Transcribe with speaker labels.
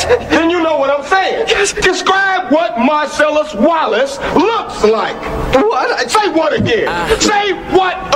Speaker 1: Then you know what I'm saying.
Speaker 2: Yes.
Speaker 1: Describe what Marcellus Wallace looks like.
Speaker 2: What?
Speaker 1: Say what again? Say what